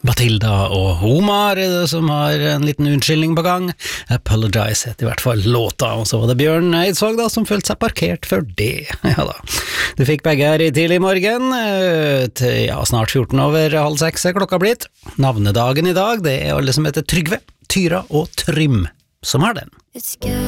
Matilda og Omar er det som har en liten unnskyldning på gang. Apologize heter i hvert fall låta, og så var det Bjørn Eidsvåg da, som følte seg parkert for det. Ja da. Du fikk begge her i tidlig morgen, snart 6:14 er klokka blitt. Navnedagen i dag, det er alle som heter Trygve, Tyra og Trym som har den.